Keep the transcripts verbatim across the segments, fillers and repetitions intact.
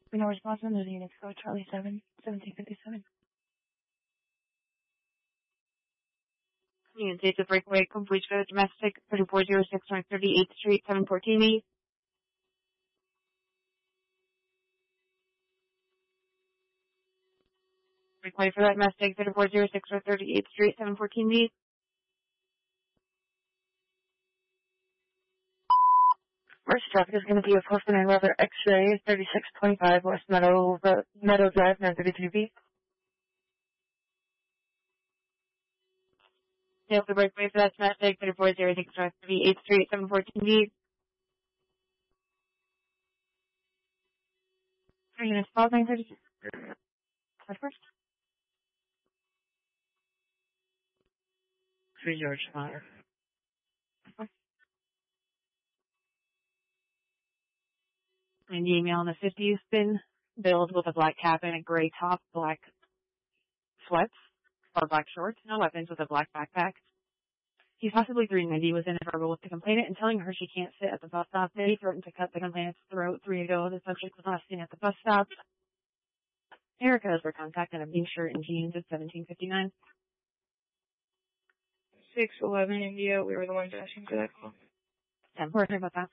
We know response on those units. Go Charlie seven, seventeen fifty-seven. Union States of Breakaway, complete for the domestic, thirty-four oh six North thirty-eighth Street, seven fourteen E. Breakaway for that domestic, thirty-four oh six North thirty-eighth Street, seven fourteen E. First traffic is going to be a four nine Weather X-ray, thirty-six twenty-five West Meadow, Meadow Drive, nine thirty-three B. Sales the breakaway for that domestic, thirty-four oh six North thirty-eighth Street, seven fourteen B. Three units, five nine thirty. First. Three George Fire. And the email in the fifties bin, billed with a black cap and a gray top, black sweats, or black shorts, no weapons, with a black backpack. He's possibly three ninety, was in a verbal with the complainant and telling her she can't sit at the bus stop. Then he threatened to cut the complainant's throat three ago. The subject was last seen at the bus stop. Erica is her contact in a pink shirt and jeans at seventeen fifty-nine. six eleven India, we were the ones asking for that call. ten four, sorry about that.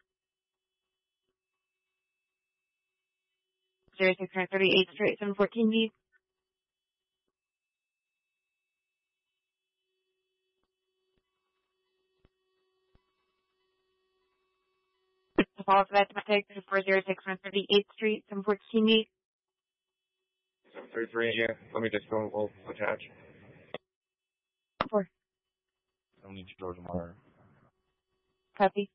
zero six thirty-eighth Street, seven fourteen B. The follow-up for that domestic, four oh six thirty-eighth Street, seven fourteen B. seven thirty-three, yeah. Let me just go and we'll attach. Four. I need George Meyer. Copy.